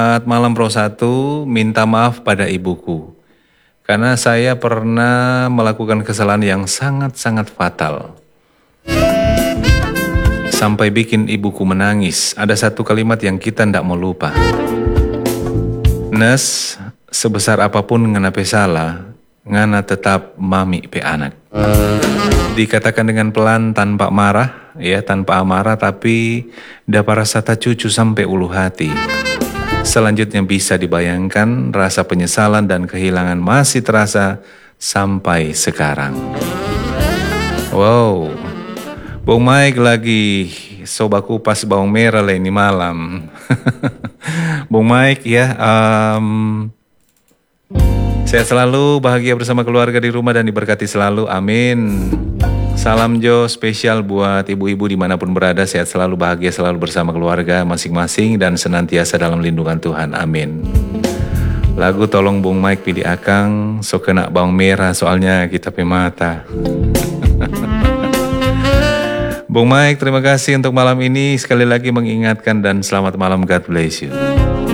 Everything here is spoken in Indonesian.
Selamat malam Pro 1, minta maaf pada ibuku. Karena saya pernah melakukan kesalahan yang sangat-sangat fatal. Sampai bikin ibuku menangis. Ada satu kalimat yang kita tidak mau lupa. Nes, sebesar apapun ngana pe salah, ngana tetap mami pe anak. Dikatakan dengan pelan tanpa marah, ya tanpa amarah, tapi dapat rasa tak cucu sampai ulu hati. Selanjutnya bisa dibayangkan rasa penyesalan dan kehilangan masih terasa sampai sekarang. Wow, Bung Mike lagi coba kupas bawang merah lah ini malam. Bung Mike ya, sehat selalu, bahagia bersama keluarga di rumah dan diberkati selalu, amin. Salam Jo spesial buat ibu-ibu dimanapun berada, sehat selalu, bahagia selalu bersama keluarga masing-masing dan senantiasa dalam lindungan Tuhan, amin. Lagu tolong Bung Mike pilih akang, so kena bawang merah soalnya kita pe mata. Bung Mike terima kasih untuk malam ini, sekali lagi mengingatkan dan selamat malam, God bless you.